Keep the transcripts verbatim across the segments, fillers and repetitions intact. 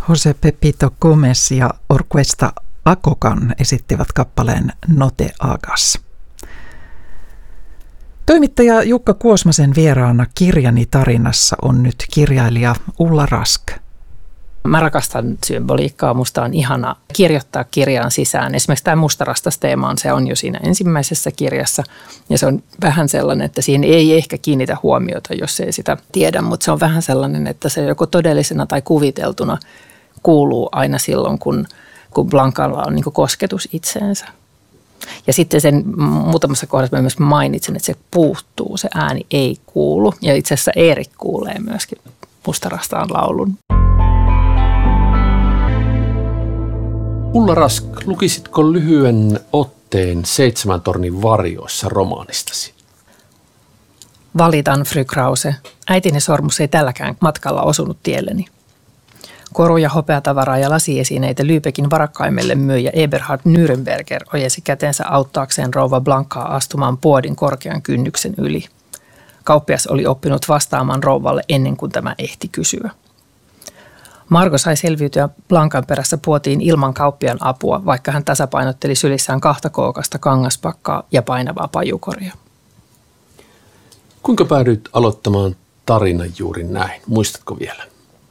Jose Pepito Gomez ja Orquesta Akokan esittivät kappaleen Note Agas. Toimittaja Jukka Kuosmasen vieraana Kirjani tarinassa on nyt kirjailija Ulla Rask. Mä rakastan symboliikkaa. Musta on ihana kirjoittaa kirjaan sisään. Esimerkiksi tämä mustarastas-teema, se on jo siinä ensimmäisessä kirjassa. Ja se on vähän sellainen, että siihen ei ehkä kiinnitä huomiota, jos ei sitä tiedä. Mutta se on vähän sellainen, että se joko todellisena tai kuviteltuna kuuluu aina silloin, kun, kun Blancalla on niin kuin kosketus itseensä. Ja sitten sen muutamassa kohdassa mä myös mainitsen, että se puuttuu, se ääni ei kuulu. Ja itse asiassa Erik kuulee myöskin Mustarastaan laulun. Ulla Rask, lukisitko lyhyen otteen Seitsemän tornin varjoissa romaanistasi? Valitan, Fru Krause. Äitini sormus ei tälläkään matkalla osunut tielleni. Koru- ja hopeatavaraa ja lasiesineitä Lübeckin varakkaimmelle myyjä Eberhard Nürnberger ojensi kätensä auttaakseen rouva Blancaa astumaan puodin korkean kynnyksen yli. Kauppias oli oppinut vastaamaan rouvalle ennen kuin tämä ehti kysyä. Margo sai selviytyä Blancan perässä puotiin ilman kauppiaan apua, vaikka hän tasapainotteli sylissään kahta kookasta kangaspakkaa ja painavaa pajukoria. Kuinka päädyit aloittamaan tarinan juuri näin? Muistatko vielä?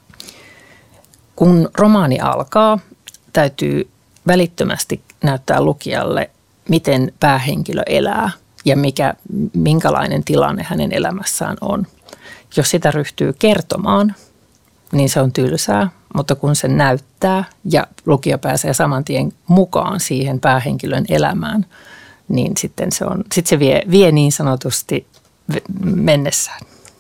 Kun romaani alkaa, täytyy välittömästi näyttää lukijalle, miten päähenkilö elää ja mikä, minkälainen tilanne hänen elämässään on. Jos sitä ryhtyy kertomaan, niin se on tylsää, mutta kun se näyttää ja lukija pääsee saman tien mukaan siihen päähenkilön elämään, niin sitten se, on, sitten se vie, vie niin sanotusti mennessään.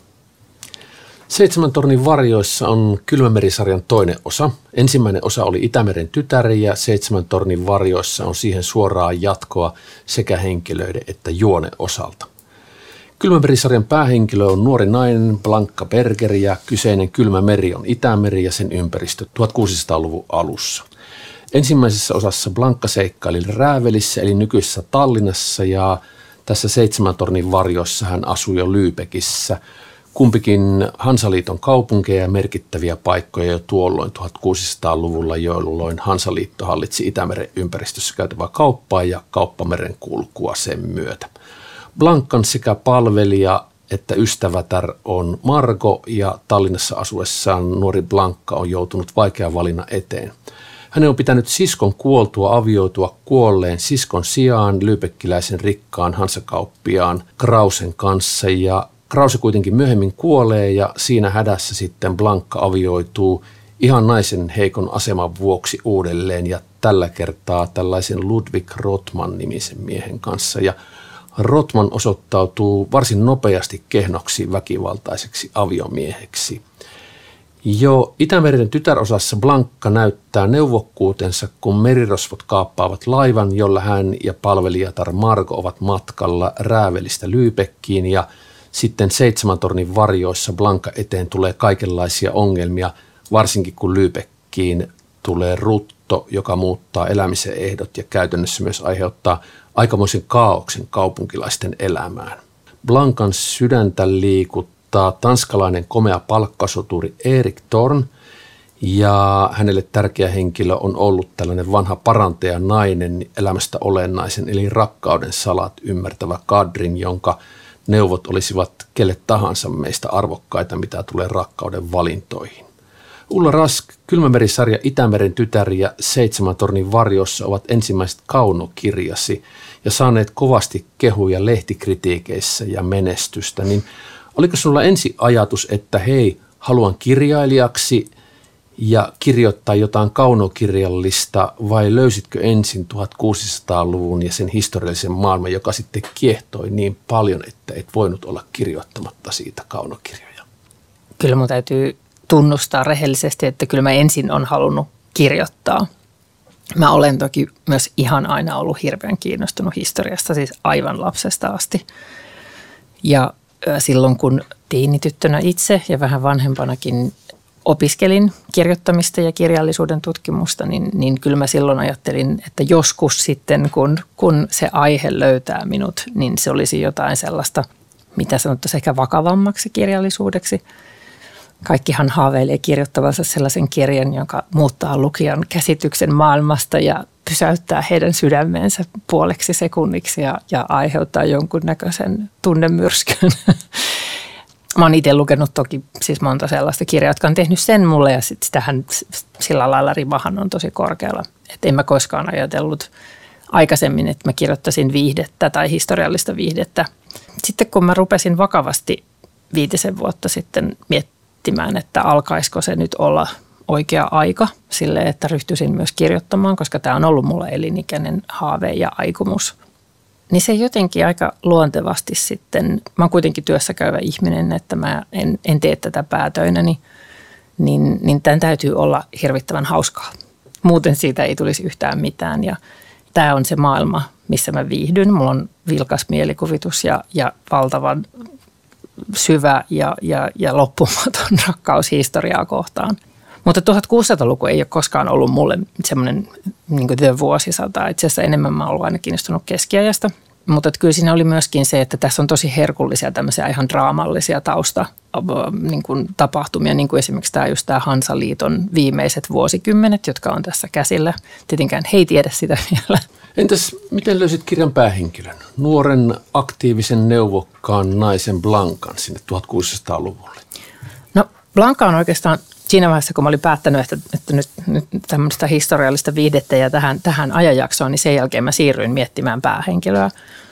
Seitsemän tornin varjoissa on Kylmämeri-sarjan toinen osa. Ensimmäinen osa oli Itämeren tytär ja Seitsemän tornin varjoissa on siihen suoraa jatkoa sekä henkilöiden että juonen osalta. Kylmämeri-sarjan päähenkilö on nuori nainen Blanca Berger ja kyseinen kylmä meri on Itämeri ja sen ympäristö tuhatkuusisataaluvun alussa. Ensimmäisessä osassa Blanca seikkaili Räävelissä eli nykyisessä Tallinnassa ja tässä Seitsemän tornin varjoissa hän asui jo Lübeckissä. Kumpikin Hansaliiton kaupunkeja ja merkittäviä paikkoja jo tuolloin tuhatkuusisataaluvulla, jolloin Hansaliitto hallitsi Itämeren ympäristössä käytävää kauppaa ja kauppameren kulkua sen myötä. Blancan sekä palvelija että ystävätär on Margo ja Tallinnassa asuessaan nuori Blanca on joutunut vaikean valinnan eteen. Hänen on pitänyt siskon kuoltua avioitua kuolleen siskon sijaan lübeckiläisen rikkaan hansakauppiaan Krausen kanssa ja Krause kuitenkin myöhemmin kuolee ja siinä hädässä sitten Blanca avioituu ihan naisen heikon aseman vuoksi uudelleen ja tällä kertaa tällaisen Ludwig Rothman-nimisen miehen kanssa. Ja Rothman osoittautuu varsin nopeasti kehnoksi väkivaltaiseksi aviomieheksi. Jo Itämeren tytärosassa Blanca näyttää neuvokkuutensa, kun merirosvot kaappaavat laivan, jolla hän ja palvelijatar Margo ovat matkalla Räävelistä Lübeckiin ja sitten Seitsemän tornin varjoissa Blanca eteen tulee kaikenlaisia ongelmia, varsinkin kun Lübeckiin tulee rutto, joka muuttaa elämisen ehdot ja käytännössä myös aiheuttaa aikamoisen kaaoksen kaupunkilaisten elämään. Blancan sydäntä liikuttaa tanskalainen komea palkkasoturi Erik Thorn ja hänelle tärkeä henkilö on ollut tällainen vanha parantaja nainen elämästä olennaisen eli rakkauden salat ymmärtävä Kadrin, jonka neuvot olisivat kelle tahansa meistä arvokkaita, mitä tulee rakkauden valintoihin. Ulla Rask, Kylmämeri-sarja Itämeren tytär ja Seitsemän tornin varjossa ovat ensimmäiset kaunokirjasi ja saaneet kovasti kehuja lehtikritiikeissä ja menestystä. Niin oliko sinulla ensi ajatus, että hei, haluan kirjailijaksi ja kirjoittaa jotain kaunokirjallista vai löysitkö ensin tuhatkuusisataaluvun ja sen historiallisen maailman, joka sitten kiehtoi niin paljon, että et voinut olla kirjoittamatta siitä kaunokirjoja? Kyllä mun täytyy tunnustaa rehellisesti, että kyllä mä ensin on halunnut kirjoittaa. Mä olen toki myös ihan aina ollut hirveän kiinnostunut historiasta, siis aivan lapsesta asti. Ja silloin kun teinityttönä itse ja vähän vanhempanakin opiskelin kirjoittamista ja kirjallisuuden tutkimusta, niin, niin kyllä mä silloin ajattelin, että joskus sitten, kun, kun se aihe löytää minut, niin se olisi jotain sellaista, mitä sanottaisiin ehkä vakavammaksi kirjallisuudeksi. kaikkihan haaveilee kirjoittavansa sellaisen kirjan, joka muuttaa lukijan käsityksen maailmasta ja pysäyttää heidän sydämensä puoleksi sekunniksi ja, ja aiheuttaa jonkunnäköisen tunnemyrskyn. Mä oon itse lukenut toki siis monta sellaista kirjaa, jotka on tehnyt sen mulle ja sit sitähän sillä lailla rimahan on tosi korkealla. Että en mä koskaan ajatellut aikaisemmin, että mä kirjoittaisin viihdettä tai historiallista viihdettä. Sitten kun mä rupesin vakavasti viitisen vuotta sitten miettimään, että alkaisiko se nyt olla oikea aika sille, että ryhtyisin myös kirjoittamaan, koska tämä on ollut mulle elinikäinen haave ja aikomus. Niin se jotenkin aika luontevasti sitten, mä oon kuitenkin työssä käyvä ihminen, että mä en, en tee tätä päätöinäni, niin, niin tämän täytyy olla hirvittävän hauskaa. Muuten siitä ei tulisi yhtään mitään ja tämä on se maailma, missä mä viihdyn. Mulla on vilkas mielikuvitus ja, ja valtavan syvä ja, ja, ja loppumaton rakkaus historiaa kohtaan. Mutta tuhatkuusisataaluku ei ole koskaan ollut mulle semmoinen niin kuin the vuosisata. Itse asiassa enemmän mä oon ollut aina kiinnostunut keskiajasta. Mutta kyllä siinä oli myöskin se, että tässä on tosi herkullisia tämmöisiä ihan draamallisia tausta niin kuin tapahtumia, niin kuin esimerkiksi tämä just tämä Hansaliiton viimeiset vuosikymmenet, jotka on tässä käsillä. Tietenkään he ei tiedä sitä vielä. Entäs miten löysit kirjan päähenkilön, nuoren aktiivisen neuvokkaan naisen Blancan sinne tuhatkuusisataaluvulle? No Blanca on oikeastaan siinä vaiheessa, kun mä olin päättänyt, että, että nyt, nyt tämmöistä historiallista viihdettä ja tähän, tähän ajanjaksoon, niin sen jälkeen mä siirryin miettimään päähenkilöä.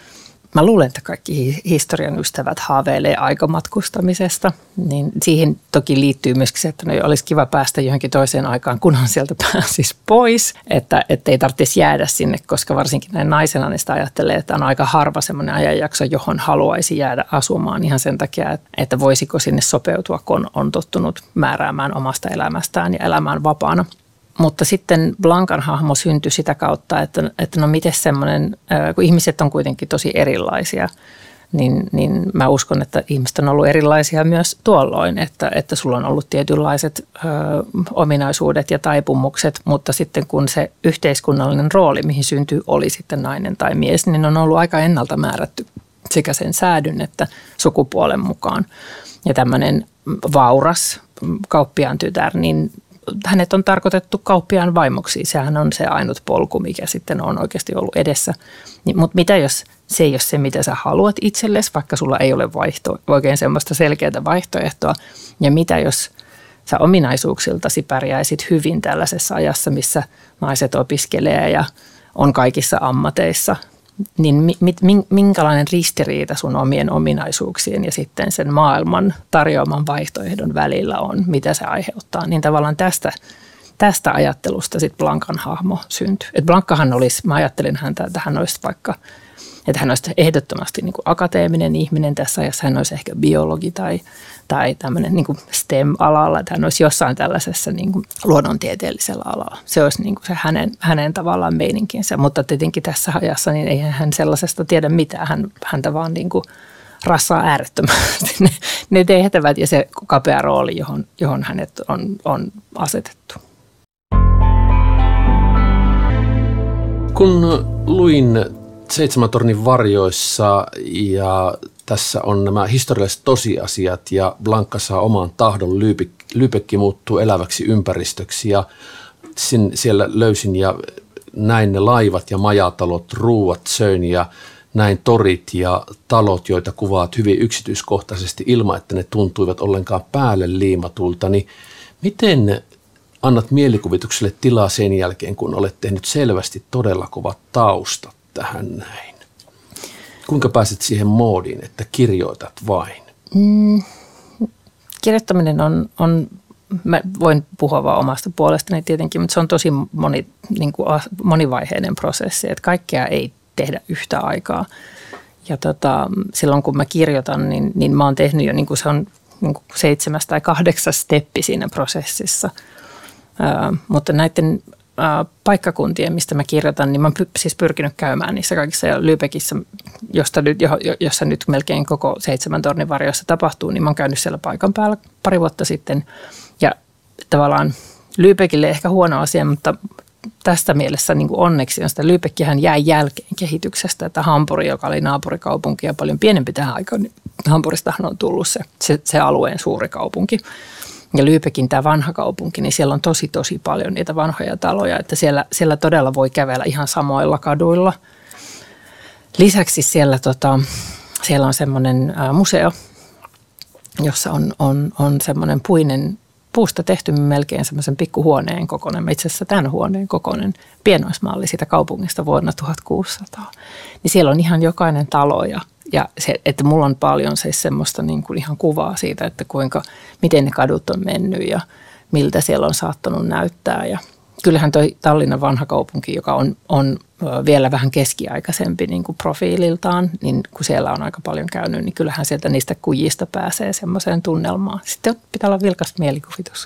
Mä luulen, että kaikki historian ystävät haaveilee aikamatkustamisesta, niin siihen toki liittyy myöskin se, että no olisi kiva päästä johonkin toiseen aikaan, kunhan sieltä pääsisi pois, että ei tarvitsisi jäädä sinne, koska varsinkin näin naisena niin sitä ajattelee, että on aika harva semmoinen ajanjakso, johon haluaisi jäädä asumaan ihan sen takia, että voisiko sinne sopeutua, kun on tottunut määräämään omasta elämästään ja elämään vapaana. Mutta sitten Blancan hahmo syntyi sitä kautta, että, että no miten semmoinen, kun ihmiset on kuitenkin tosi erilaisia, niin, niin mä uskon, että ihmiset on ollut erilaisia myös tuolloin, että, että sulla on ollut tietynlaiset ö, ominaisuudet ja taipumukset, mutta sitten kun se yhteiskunnallinen rooli, mihin syntyy, oli sitten nainen tai mies, niin on ollut aika ennalta määrätty sekä sen säädyn että sukupuolen mukaan. Ja tämmöinen vauras kauppiaan tytär, niin hänet on tarkoitettu kauppiaan vaimoksi. Sehän on se ainut polku, mikä sitten on oikeasti ollut edessä. Mutta mitä jos se ei ole se, mitä sä haluat itsellesi, vaikka sulla ei ole vaihto, oikein semmoista selkeää vaihtoehtoa. Ja mitä jos sä ominaisuuksiltasi pärjäisit hyvin tällaisessa ajassa, missä naiset opiskelee ja on kaikissa ammateissa, niin minkälainen ristiriita sun omien ominaisuuksien ja sitten sen maailman tarjoaman vaihtoehdon välillä on, mitä se aiheuttaa. Niin tavallaan tästä, tästä ajattelusta sitten Blancan hahmo syntyi. Et Blancahan olisi, mä ajattelin häntä, että hän olisi vaikka, että hän olisi ehdottomasti niin kuin akateeminen ihminen tässä ajassa, hän olisi ehkä biologi tai, tai tämmöinen niin kuin S T E M-alalla, että hän olisi jossain tällaisessa niin kuin luonnontieteellisellä alalla. Se olisi niin kuin se hänen, hänen tavallaan meininkinsä, mutta tietenkin tässä ajassa niin eihän hän sellaisesta tiedä mitään, hän, häntä vaan niin kuin rassaa äärettömästi ne, ne tehtävät ja se kapea rooli, johon, johon hänet on, on asetettu. Kun luin Seitsemän tornin varjoissa ja tässä on nämä historialliset tosiasiat ja Blanca saa oman tahdon, Lübeck muuttuu eläväksi ympäristöksi ja sin, siellä löysin ja näin ne laivat ja majatalot, ruuat söin ja näin torit ja talot, joita kuvaat hyvin yksityiskohtaisesti ilman, että ne tuntuivat ollenkaan päälle liimatulta, niin miten annat mielikuvitukselle tilaa sen jälkeen, kun olet tehnyt selvästi todella kovat taustat tähän näin? Kuinka pääset siihen moodiin, että kirjoitat vain? Mm, kirjoittaminen on, on, mä voin puhua vaan omasta puolestani tietenkin, mutta se on tosi moni, niin kuin monivaiheinen prosessi, että kaikkea ei tehdä yhtä aikaa. Ja tota, silloin kun mä kirjoitan, niin, niin mä oon tehnyt jo, niin kuin se on niin kuin seitsemäs tai kahdeksas steppi siinä prosessissa. Ö, mutta näiden paikkakuntien, mistä mä kirjoitan, niin mä oon siis pyrkinyt käymään niissä kaikissa ja Lübeckissä, josta nyt, jossa nyt melkein koko Seitsemän tornin varjossa tapahtuu, niin mä oon käynyt siellä paikan päällä pari vuotta sitten. Ja tavallaan Lübeckille ehkä huono asia, mutta tästä mielessä niin kuin onneksi on sitä. Lübeckhän jäi jälkeen kehityksestä, että Hampuri, joka oli naapurikaupunki ja paljon pienempi tähän aikaan, niin Hampuristahan on tullut se, se, se alueen suuri kaupunki. Ja Lübeckin tämä vanha kaupunki, niin siellä on tosi tosi paljon niitä vanhoja taloja, että siellä, siellä todella voi kävellä ihan samoilla kaduilla. Lisäksi siellä, tota, siellä on semmoinen ä, museo, jossa on, on, on semmoinen puinen, puusta tehty melkein semmoisen pikkuhuoneen kokoinen, itse asiassa tämän huoneen kokoinen pienoismalli siitä kaupungista vuonna tuhatkuusisataa. Niin siellä on ihan jokainen talo ja, ja se, että mulla on paljon siis semmoista niin kuin ihan kuvaa siitä, että kuinka, miten ne kadut on mennyt ja miltä siellä on saattanut näyttää. Ja kyllähän toi Tallinnan vanha kaupunki, joka on, on vielä vähän keskiaikaisempi niin kuin profiililtaan, niin kun siellä on aika paljon käynyt, niin kyllähän sieltä niistä kujista pääsee semmoiseen tunnelmaan. Sitten pitää olla vilkas mielikuvitus.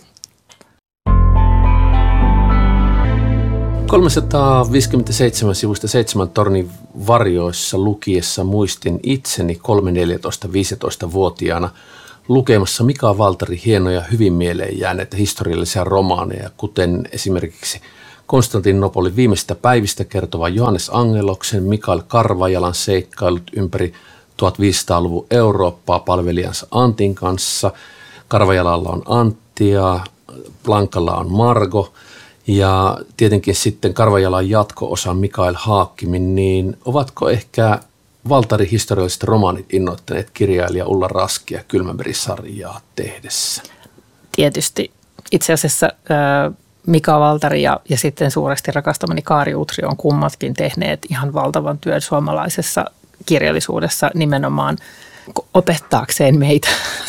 kolmesataaviisikymmentäseitsemän sivuista seitsemän tornin varjoissa lukiessa muistin itseni kolme, neljätoista, viisitoista-vuotiaana lukemassa Mika Waltarin hienoja hyvin mieleen jääneitä historiallisia romaaneja, kuten esimerkiksi Konstantinopolin viimeisistä päivistä kertova Johannes Angeloksen, Mikael Karvajalan seikkailut ympäri tuhatviisisataaluvun Eurooppaa palvelijansa Antin kanssa. Karvajalalla on Anttia, Blankalla on Margo ja tietenkin sitten Karvajalan jatko-osa Mikael Haakkimin, niin ovatko ehkä Waltarin historialliset romaanit innoittaneet kirjailija Ulla Raskia Kylmämeri-sarjaa tehdessä? Tietysti. Itse asiassa äh, Mika Waltari ja, ja sitten suuresti rakastamani Kaari Utri on kummatkin tehneet ihan valtavan työn suomalaisessa kirjallisuudessa nimenomaan opettaakseen meitä,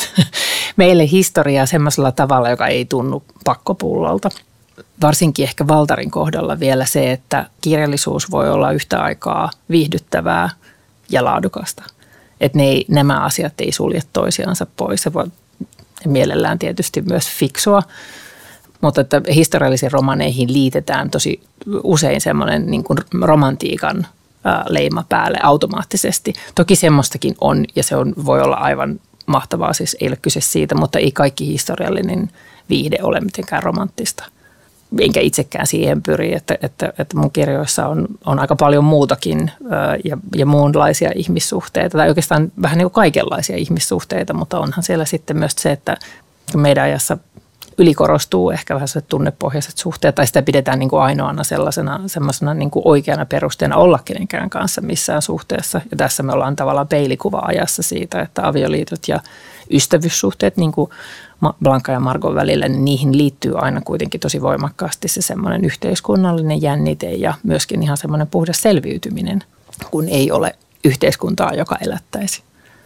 meille historiaa semmoisella tavalla, joka ei tunnu pakkopullolta. Varsinkin ehkä Waltarin kohdalla vielä se, että kirjallisuus voi olla yhtä aikaa viihdyttävää ja laadukasta. Että ne ei, nämä asiat ei sulje toisiansa pois. Se voi mielellään tietysti myös fiksua, mutta että historiallisiin romaneihin liitetään tosi usein semmoinen niin kuin romantiikan ää, leima päälle automaattisesti. Toki semmoistakin on ja se on, voi olla aivan mahtavaa, siis ei ole kyse siitä, mutta ei kaikki historiallinen viihde ole mitenkään romanttista. Enkä itsekään siihen pyri, että, että, että mun kirjoissa on, on aika paljon muutakin ää, ja, ja muunlaisia ihmissuhteita, tai oikeastaan vähän niin kuin kaikenlaisia ihmissuhteita, mutta onhan siellä sitten myös se, että meidän ajassa ylikorostuu ehkä vähän se tunnepohjaiset suhteet, tai sitä pidetään niin kuin ainoana sellaisena semmoisena niin kuin oikeana perusteena olla kenenkään kanssa missään suhteessa. Ja tässä me ollaan tavallaan peilikuva-ajassa siitä, että avioliitot ja ystävyyssuhteet niin kuin Blanka ja Margon välillä, niin niihin liittyy aina kuitenkin tosi voimakkaasti se semmoinen yhteiskunnallinen jännite ja myöskin ihan semmoinen puhdas selviytyminen, kun ei ole yhteiskuntaa, joka elättäisi.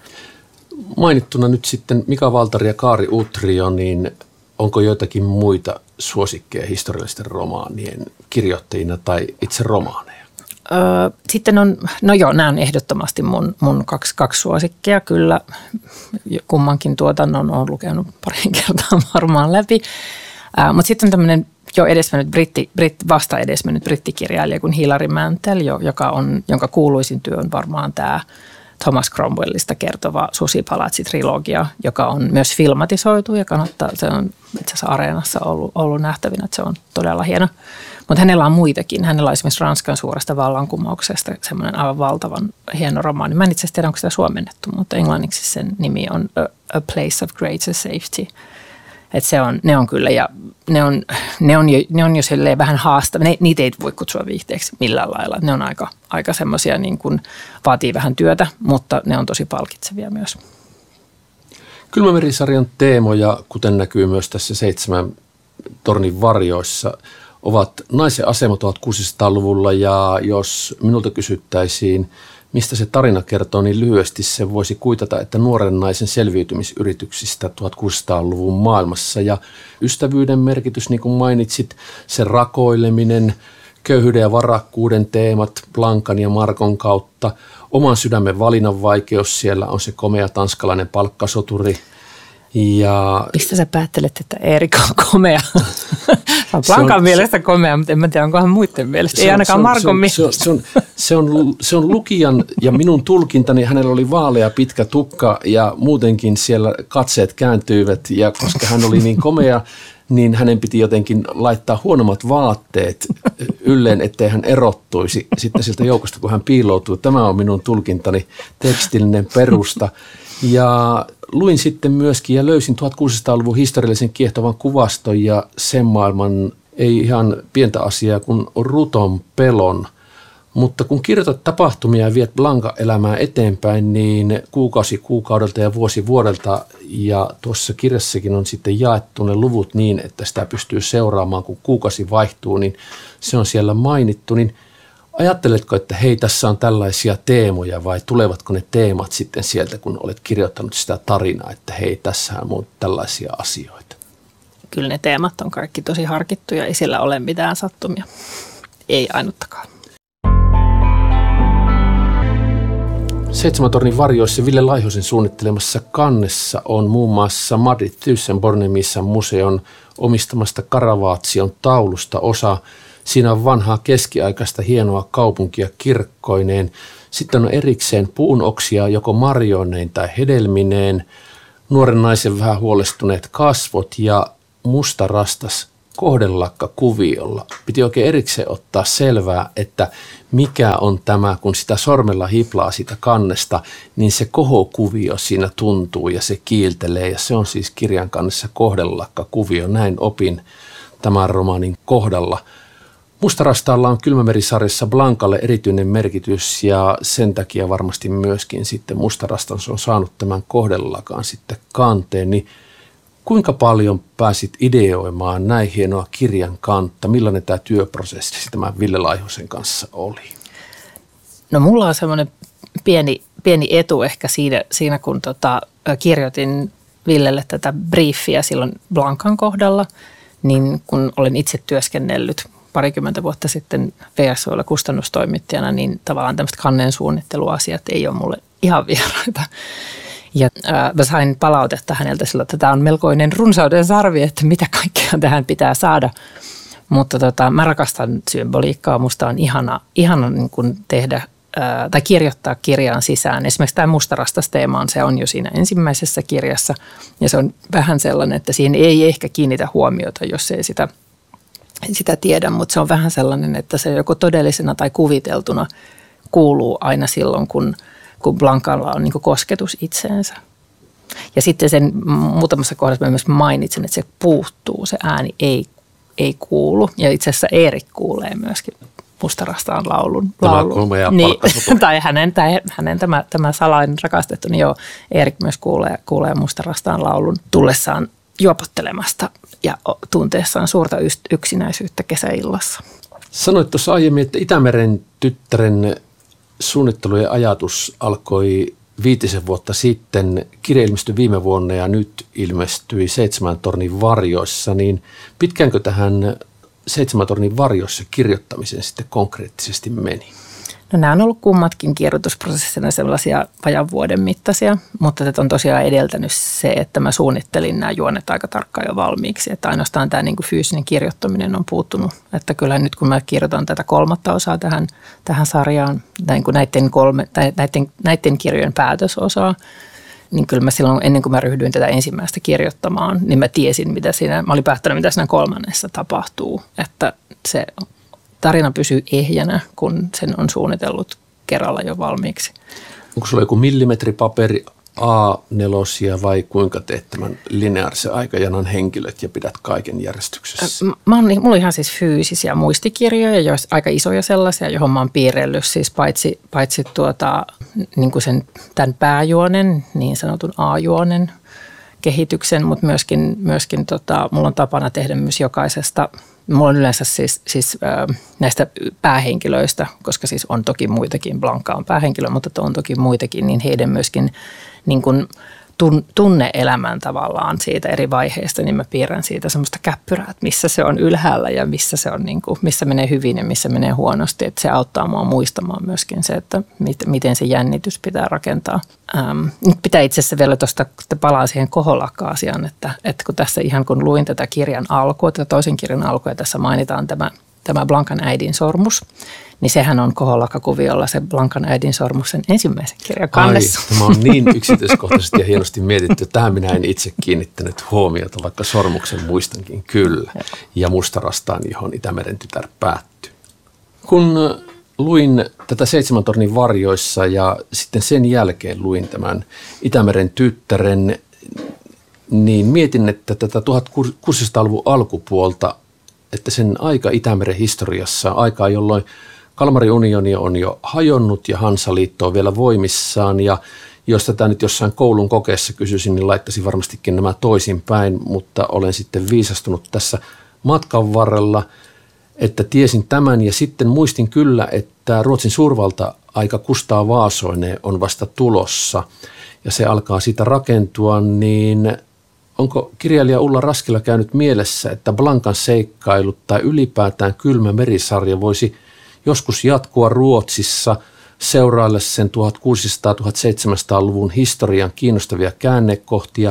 Mainittuna nyt sitten Mika Waltari ja Kaari Utrio, niin onko joitakin muita suosikkeja historiallisten romaanien kirjoittajina tai itse romaaneja? Öö, sitten on, no joo, nämä on ehdottomasti mun, mun kaksi, kaksi suosikkeja. Kyllä kummankin tuotannon olen lukenut parin kertaa varmaan läpi. Öö, mutta sitten on tämmöinen jo edesmennyt britti, britti, vasta edesmennyt brittikirjailija kuin Hilary Mantel, joka on, jonka kuuluisin työ on varmaan tämä Thomas Cromwellista kertova Susipalatsi-trilogia, joka on myös filmatisoitu ja kannattaa, se on itse asiassa Areenassa ollut, ollut nähtävinä, että se on todella hieno. Mutta hänellä on muitakin. Hänellä on esimerkiksi Ranskan suuresta vallankumouksesta semmoinen aivan valtavan hieno romaani. Mä en itse asiassa tiedä, onko sitä suomennettu, mutta englanniksi sen nimi on A, A Place of Greater Safety. Että se on, ne on kyllä, ja ne on, ne on jo, ne on jo vähän haastavia. Niitä ei voi kutsua viihteeksi millään lailla. Ne on aika, aika semmoisia, niin kuin vaatii vähän työtä, mutta ne on tosi palkitsevia myös. Kylmämeri-sarjan teemoja, kuten näkyy myös tässä seitsemän tornin varjoissa, ovat naisen asema tuhatkuusisataaluvulla, ja jos minulta kysyttäisiin, mistä se tarina kertoo, niin lyhyesti se voisi kuitata, että nuoren naisen selviytymisyrityksistä tuhatkuusisataaluvun maailmassa ja ystävyyden merkitys, niin kuin mainitsit, se rakoileminen, köyhyyden ja varakkuuden teemat Blankan ja Margon kautta, oman sydämen valinnan vaikeus, siellä on se komea tanskalainen palkkasoturi. Ja mistä sä päättelet, että Eerikka on komea? Blankan mielestä komea, mutta en mä tiedä, onkohan muiden mielestä. Ei ainakaan Margon mielestä. Se on, se, on, se on lukijan ja minun tulkintani, hänellä oli vaalea pitkä tukka ja muutenkin siellä katseet kääntyivät, ja koska hän oli niin komea, niin hänen piti jotenkin laittaa huonommat vaatteet ylleen, ettei hän erottuisi sitten siltä joukosta, kun hän piiloutuu. Tämä on minun tulkintani, tekstillinen perusta. Ja luin sitten myöskin ja löysin tuhatkuusisataaluvun historiallisen kiehtovan kuvaston ja sen maailman ei ihan pientä asiaa kuin ruton pelon. Mutta kun kirjoitat tapahtumia ja viet Blanca-elämää eteenpäin, niin kuukausi kuukaudelta ja vuosi vuodelta, ja tuossa kirjassakin on sitten jaettu ne luvut niin, että sitä pystyy seuraamaan, kun kuukausi vaihtuu, niin se on siellä mainittu. Niin ajatteletko, että hei, tässä on tällaisia teemoja, vai tulevatko ne teemat sitten sieltä, kun olet kirjoittanut sitä tarinaa, että hei, tässähän on tällaisia asioita? Kyllä ne teemat on kaikki tosi harkittuja, ei siellä ole mitään sattumia, ei ainuttakaan. Seitsemän tornin varjoissa Ville Laihosen suunnittelemassa kannessa on muun muassa Madrid Thyssen-Bornemissan museon omistamasta Caravaggio'n taulusta osa. Siinä on vanhaa keskiaikaista hienoa kaupunkia kirkkoineen. Sitten on erikseen puunoksia joko marjoineen tai hedelmineen, nuoren naisen vähän huolestuneet kasvot ja musta rastas kohdelakka kuviolla. Piti oikein erikseen ottaa selvää, että mikä on tämä, kun sitä sormella hiplaa sitä kannesta, niin se kohokuvio siinä tuntuu ja se kiiltelee. Ja se on siis kirjan kannessa kohdelakka kuvio. Näin opin tämän romaanin kohdalla. Mustarastaalla on Kylmämeri-sarjassa Blancalle erityinen merkitys ja sen takia varmasti myöskin sitten Mustarastan on saanut tämän kohdelakaan sitten kanteen. Niin kuinka paljon pääsit ideoimaan näin hienoa kirjan kantta? Millainen tämä työprosessi tämän Ville Laihosen kanssa oli? No mulla on semmoinen pieni, pieni etu ehkä siinä, siinä kun tota, kirjoitin Villelle tätä briefiä silloin Blancan kohdalla, niin kun olen itse työskennellyt parikymmentä vuotta sitten V S O:lla kustannustoimittajana, niin tavallaan tämmöiset kannen suunnitteluasiat ei ole mulle ihan vieraita. Ja äh, mä sain palautetta häneltä sillä, että tämä on melkoinen runsauden sarvi, että mitä kaikkea tähän pitää saada. Mutta tota, mä rakastan symboliikkaa, musta on ihana, ihana niin kuin tehdä äh, tai kirjoittaa kirjaan sisään. Esimerkiksi tämä mustarastas-teema on, se on jo siinä ensimmäisessä kirjassa ja se on vähän sellainen, että siihen ei ehkä kiinnitä huomiota, jos ei sitä, sitä tiedä, mutta se on vähän sellainen, että se joko todellisena tai kuviteltuna kuuluu aina silloin, kun kun Blancalla on niin kuin kosketus itseensä. Ja sitten sen muutamassa kohdassa mä myös mainitsin, että se puuttuu, se ääni ei, ei kuulu. Ja itse asiassa Erik kuulee myöskin Mustarastaan laulun. laulun. Niin, tai hänen, tai hänen tämä, tämä salainen rakastettu, niin joo, Erik myös kuulee, kuulee Mustarastaan laulun tullessaan juopottelemasta ja tunteessaan suurta yksinäisyyttä kesäillassa. Sanoit tuossa aiemmin, että Itämeren tyttären suunnittelu ja ajatus alkoi viitisen vuotta sitten. Kirja ilmestyi viime vuonna ja nyt ilmestyi Seitsemän tornin varjoissa. Niin pitkäänkö tähän Seitsemän tornin varjoissa kirjoittamiseen sitten konkreettisesti meni? No nämä on ollut kummatkin kirjoitusprosessina sellaisia vajan vuoden mittaisia, mutta tätä on tosiaan edeltänyt se, että mä suunnittelin nämä juonet aika tarkkaan jo valmiiksi. Että ainoastaan tämä niin kuin fyysinen kirjoittaminen on puuttunut. Että kyllä nyt kun mä kirjoitan tätä kolmatta osaa tähän, tähän sarjaan, näin kuin näiden, kolme, näiden, näiden kirjojen päätösosaa, niin kyllä mä silloin ennen kuin mä ryhdyin tätä ensimmäistä kirjoittamaan, niin mä tiesin, mitä siinä, mä olin päättänyt, mitä siinä kolmannessa tapahtuu. Että se tarina pysyy ehjänä, kun sen on suunnitellut kerralla jo valmiiksi. Onko sulla joku millimetripaperi A neljä vai kuinka teet tämän lineaarisen aikajanan henkilöt ja pidät kaiken järjestyksessä? Mä oon, mulla on ihan siis fyysisiä muistikirjoja, joissa aika isoja sellaisia, johon mä oon piirrellyt siis paitsi, paitsi tuota, niin kuin sen, tämän pääjuonen, niin sanotun A-juonen kehityksen, mutta myöskin, myöskin tota, mulla on tapana tehdä myös jokaisesta. Mulla on yleensä siis, siis äh, näistä päähenkilöistä, koska siis on toki muitakin, Blanca on päähenkilö, mutta on toki muitakin, niin heidän myöskin niin kuin tunne-elämän tavallaan siitä eri vaiheista, niin mä piirrän siitä semmoista käppyrää, että missä se on ylhäällä ja missä se on, niin kuin, missä menee hyvin ja missä menee huonosti. Että se auttaa mua muistamaan myöskin se, että mit, miten se jännitys pitää rakentaa. Ähm, nyt pitää itse asiassa vielä tuosta, että palaan siihen koholakka-asiaan, että, että kun tässä ihan kun luin tätä kirjan alkua, tätä toisen kirjan alkua ja tässä mainitaan tämä, tämä Blancan äidin sormus, niin sehän on koholakka-kuviolla se Blancan äidin sormus sen ensimmäisen kirjan kannessa. Ai, tämä on niin yksityiskohtaisesti ja hienosti mietitty. Tähän minä en itse kiinnittänyt huomiota, vaikka sormuksen muistankin kyllä. Ja Mustarastaan, johon Itämeren tytär päättyy. Kun luin tätä Seitsemän tornin varjoissa ja sitten sen jälkeen luin tämän Itämeren tyttären, niin mietin, että tätä tuhatkuusisataaluvun alkupuolta, että sen aika Itämeren historiassa, aikaa jolloin Kalmarin unioni on jo hajonnut ja Hansaliitto on vielä voimissaan, ja jos tätä nyt jossain koulun kokeessa kysyisin, niin laittaisin varmastikin nämä toisinpäin, mutta olen sitten viisastunut tässä matkan varrella, että tiesin tämän, ja sitten muistin kyllä, että Ruotsin suurvalta-aika Kustaa Vaasoinen on vasta tulossa ja se alkaa siitä rakentua, niin onko kirjailija Ulla Raskilla käynyt mielessä, että Blankan seikkailut tai ylipäätään Kylmä merisarja voisi joskus jatkua Ruotsissa seuraille sen tuhatkuusisataa-tuhatseitsemänsataa-luvun historian kiinnostavia käännekohtia,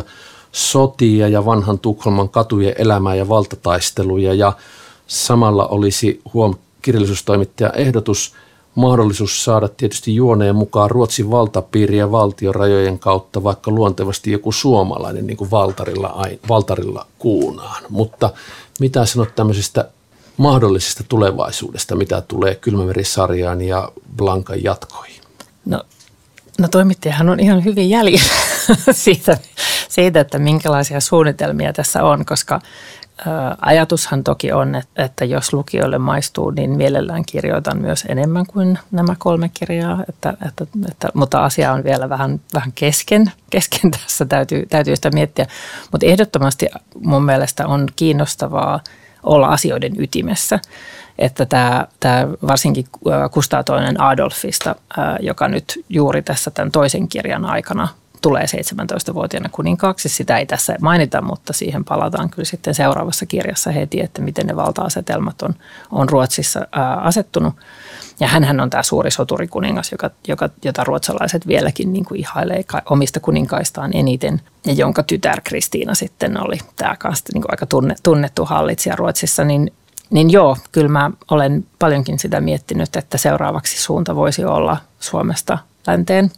sotia ja vanhan Tukholman katujen elämää ja valtataisteluja, ja samalla olisi huom kirjallisuustoimittajan ehdotus mahdollisuus saada tietysti juoneen mukaan Ruotsin valtapiiri ja valtiorajojen kautta vaikka luontevasti joku suomalainen niin kuin Valtarilla, Valtarilla kuunaan. Mutta mitä sanot tämmöisestä mahdollisesta tulevaisuudesta, mitä tulee Kylmämeri-sarjaan ja Blankan jatkoihin? No, no toimittajahan on ihan hyvin jäljellä siitä, siitä, että minkälaisia suunnitelmia tässä on, koska ajatushan toki on, että jos lukijoille maistuu, niin mielellään kirjoitan myös enemmän kuin nämä kolme kirjaa, että, että, että, mutta asia on vielä vähän, vähän kesken, kesken tässä, täytyy, täytyy sitä miettiä. Mutta ehdottomasti mun mielestä on kiinnostavaa olla asioiden ytimessä, että tämä, tämä varsinkin Kustaa toinen Adolfista, joka nyt juuri tässä tämän toisen kirjan aikana tulee seitsemäntoistavuotiaana kuninkaaksi. Sitä ei tässä mainita, mutta siihen palataan kyllä sitten seuraavassa kirjassa heti, että miten ne valta-asetelmat on, on Ruotsissa ää, asettunut. Ja hänhän on tämä suuri soturikuningas, joka, joka, jota ruotsalaiset vieläkin niin kuin ihailee omista kuninkaistaan eniten, ja jonka tytär Kristiina sitten oli tämä kanssa niin kuin aika tunne, tunnettu hallitsija Ruotsissa. Niin, niin joo, kyllä mä olen paljonkin sitä miettinyt, että seuraavaksi suunta voisi olla Suomesta länteen.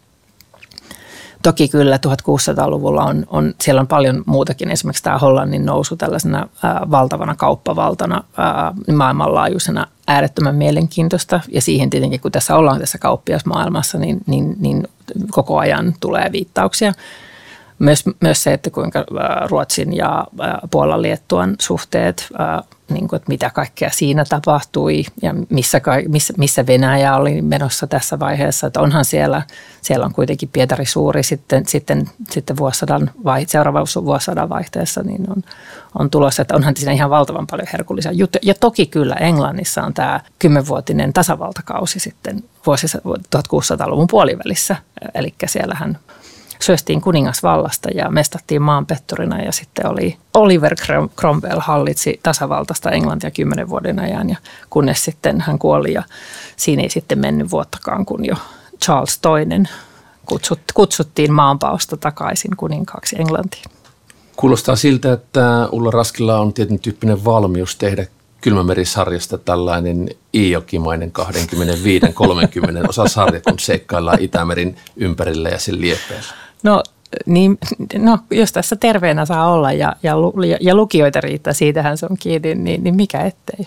Toki kyllä tuhatkuusisataaluvulla on, on, siellä on paljon muutakin, esimerkiksi tämä Hollannin nousu tällaisena ää, valtavana kauppavaltana, ää, maailmanlaajuisena äärettömän mielenkiintoista. Ja siihen tietenkin, kun tässä ollaan tässä kauppiasmaailmassa, niin, niin, niin koko ajan tulee viittauksia. Myös, myös se, että kuinka Ruotsin ja Puolan Liettuan suhteet, niin kuin, että mitä kaikkea siinä tapahtui ja missä, missä, missä Venäjä oli menossa tässä vaiheessa. Että onhan siellä, siellä on kuitenkin Pietari Suuri sitten, sitten, sitten vuosisadan, vai, seuraavan vuosisadan vaihteessa niin on, on tulossa, että onhan siinä ihan valtavan paljon herkullisia juttuja. Ja toki kyllä Englannissa on tämä kymmenvuotinen tasavaltakausi sitten vuosissa tuhatkuusisataaluvun puolivälissä, eli siellähän syöstiin kuningasvallasta ja mestattiin maanpetturina, ja sitten oli Oliver Cromwell hallitsi tasavaltaista Englantia kymmenen vuoden ajan, ja kunnes sitten hän kuoli, ja siinä ei sitten mennyt vuottakaan, kun jo Charles toinen kutsut, kutsuttiin maanpaosta takaisin kuninkaaksi Englantiin. Kuulostaa siltä, että Ulla Raskilla on tietyn tyyppinen valmius tehdä Kylmämeri-sarjasta tällainen iijokimainen kaksikymmentäviisi kolmekymmentä osa sarja, kun seikkaillaan Itämerin ympärillä ja sen liepeillä. No, niin, no jos tässä terveenä saa olla ja, ja, ja lukijoita riittää, siitähän se on kiinni, niin, niin mikä ettei.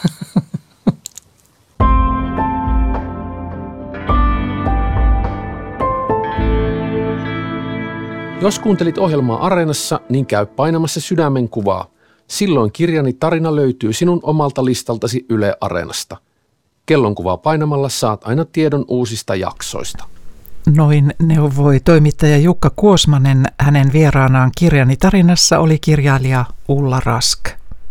Jos kuuntelit ohjelmaa Areenassa, niin käy painamassa sydämen kuvaa. Silloin kirjani tarina löytyy sinun omalta listaltasi Yle Areenasta. Kellonkuvaa painamalla saat aina tiedon uusista jaksoista. Noin neuvoi toimittaja Jukka Kuosmanen. Hänen vieraanaan kirjani tarinassa oli kirjailija Ulla Rask.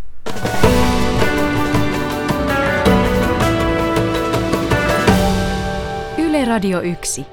Yle Radio yksi.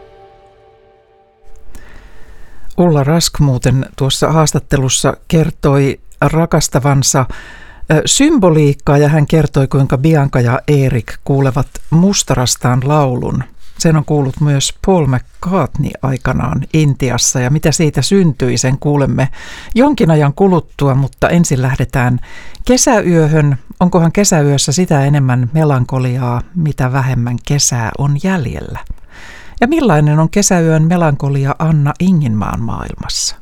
Ulla Rask muuten tuossa haastattelussa kertoi rakastavansa symboliikkaa, ja hän kertoi, kuinka Bianca ja Erik kuulevat Mustarastaan laulun. Sen on kuullut myös Paul McCartney aikanaan Intiassa, ja mitä siitä syntyi, sen kuulemme jonkin ajan kuluttua, mutta ensin lähdetään kesäyöhön. Onkohan kesäyössä sitä enemmän melankoliaa, mitä vähemmän kesää on jäljellä? Ja millainen on kesäyön melankolia Anna Inginmaan maailmassa?